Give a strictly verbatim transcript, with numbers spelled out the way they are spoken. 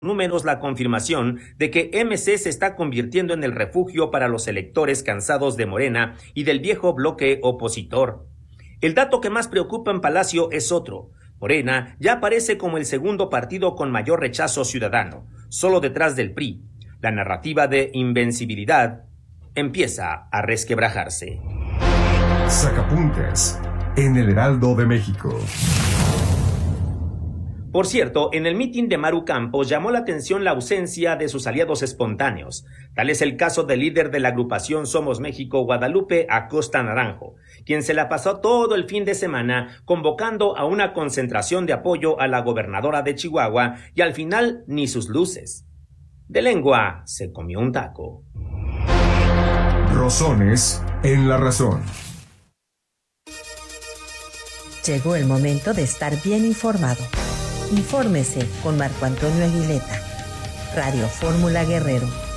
números la confirmación de que M C se está convirtiendo en el refugio para los electores cansados de Morena y del viejo bloque opositor. El dato que más preocupa en Palacio es otro. Morena ya aparece como el segundo partido con mayor rechazo ciudadano, solo detrás del P R I. La narrativa de invencibilidad empieza a resquebrajarse. Sacapuntas en el Heraldo de México. Por cierto, en el mitin de Maru Campos llamó la atención la ausencia de sus aliados espontáneos. Tal es el caso del líder de la agrupación Somos México, Guadalupe Acosta Naranjo, quien se la pasó todo el fin de semana convocando a una concentración de apoyo a la gobernadora de Chihuahua y al final ni sus luces. De lengua se comió un taco. Rosones en la razón. Llegó el momento de estar bien informado. Infórmese con Marco Antonio Aguileta. Radio Fórmula Guerrero.